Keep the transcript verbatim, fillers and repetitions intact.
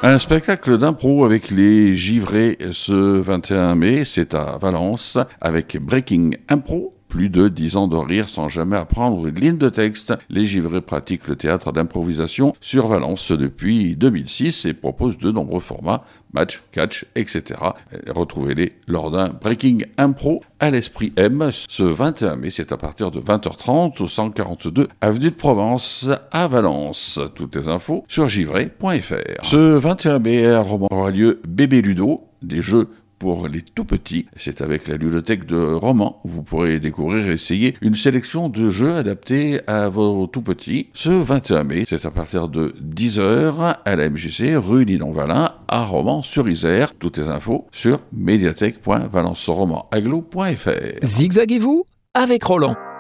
Un spectacle d'impro avec les Givrés ce vingt et un mai, c'est à Valence, avec Breaking Impro. Plus de dix ans de rire sans jamais apprendre une ligne de texte. Les Givrés pratiquent le théâtre d'improvisation sur Valence depuis deux mille six et proposent de nombreux formats, match, catch, et cetera. Retrouvez-les lors d'un Breaking Impro à l'Esprit M ce vingt et un mai. C'est à partir de vingt heures trente au cent quarante-deux avenue de Provence à Valence. Toutes les infos sur givré point f r. Ce vingt et un mai, un roman aura lieu Bébé Ludo, des jeux pour les tout-petits. C'est avec la ludothèque de romans. Vous pourrez découvrir et essayer une sélection de jeux adaptés à vos tout-petits. Ce vingt et un mai, c'est à partir de dix heures à la M J C, rue Ninon-Valin, à Romans-sur-Isère. Toutes les infos sur médiathèque point valence roman aglo point f r. Zigzaguez-vous avec Roland.